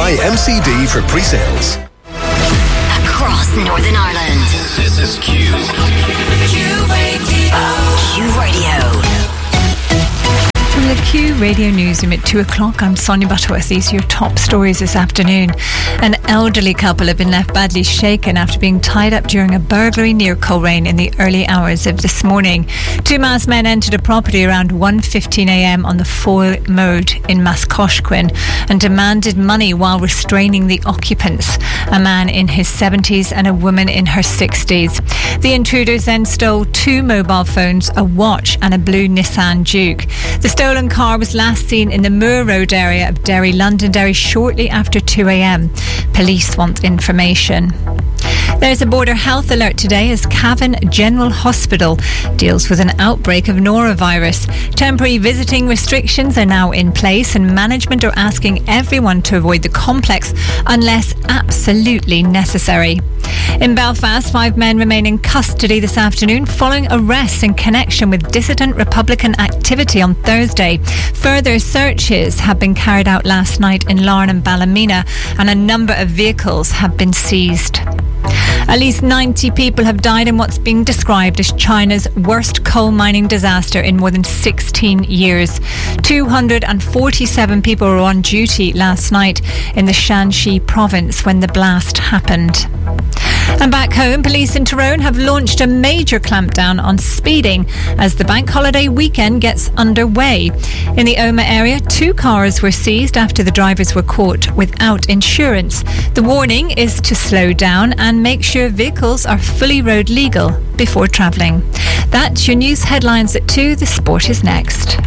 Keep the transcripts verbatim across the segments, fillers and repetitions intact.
Buy M C D for pre-sales. Across Northern Ireland. This is Q. Q Radio. Q Radio. From the Q Radio Newsroom at two o'clock, I'm Sonia Butterworth. These are your top stories this afternoon. An elderly couple have been left badly shaken after being tied up during a burglary near Coleraine in the early hours of this morning. Two masked men entered a property around one fifteen a m on the Foyle Mode in Mascoshquin and demanded money while restraining the occupants, a man in his seventies and a woman in her sixties. The intruders then stole two mobile phones, a watch and a blue Nissan Juke. The stolen car was last seen in the Moor Road area of Derry, Londonderry shortly after two a m. Police want information. There's a border health alert today as Cavan General Hospital deals with an outbreak of norovirus. Temporary visiting restrictions are now in place and management are asking everyone to avoid the complex unless absolutely necessary. In Belfast, five men remain in custody this afternoon following arrests in connection with dissident Republican activity on Thursday. Further searches have been carried out last night in Larne and Ballymena and a number of vehicles have been seized. At least ninety people have died in what's being described as China's worst coal mining disaster in more than sixteen years. two hundred forty-seven people were on duty last night in the Shanxi province when the blast happened. And back home, police in Tyrone have launched a major clampdown on speeding as the bank holiday weekend gets underway. In the Omagh area, two cars were seized after the drivers were caught without insurance. The warning is to slow down and make sure vehicles are fully road legal before travelling. That's your news headlines at two. The sport is next.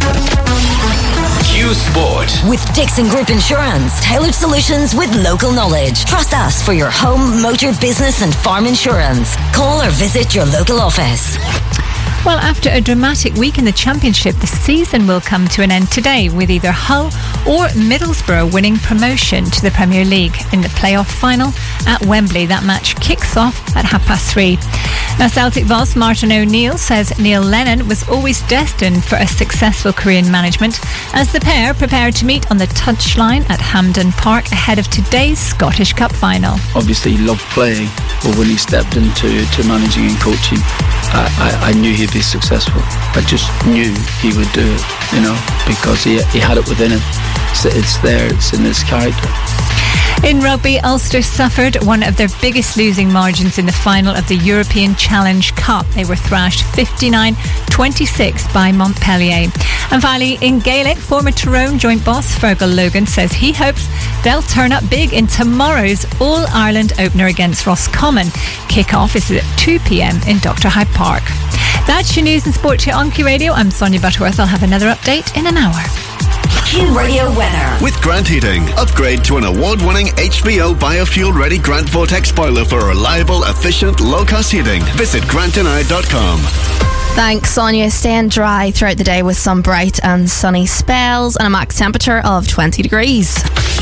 Q Sport. With Dixon Group Insurance, tailored solutions with local knowledge. Trust us for your home, motor, business and farm insurance. Call or visit your local office. Well, after a dramatic week in the Championship, the season will come to an end today with either Hull or Middlesbrough winning promotion to the Premier League in the playoff final at Wembley. That match kicks off at half past three. Now, Celtic boss Martin O'Neill says Neil Lennon was always destined for a successful career in management as the pair prepared to meet on the touchline at Hampden Park ahead of today's Scottish Cup final. Obviously, he loved playing, but when he stepped into to managing and coaching, I, I, I knew he'd be successful. I just knew he would do it, you know, because he, he had it within him. So it's there, it's in his character. In rugby, Ulster suffered one of their biggest losing margins in the final of the European Challenge Cup. They were thrashed fifty-nine twenty-six by Montpellier. And finally, in Gaelic, former Tyrone joint boss Fergal Logan says he hopes they'll turn up big in tomorrow's All-Ireland opener against Roscommon. Kick-off is at two p m in Doctor Hyde Park. That's your news and sport here on Q Radio. I'm Sonia Butterworth. I'll have another update in an hour. Q Radio weather. With Grant Heating, upgrade to an award-winning H V O biofuel-ready Grant Vortex boiler for reliable, efficient, low-cost heating. Visit grant and I dot com. Thanks, Sonia. Staying dry throughout the day with some bright and sunny spells and a max temperature of twenty degrees.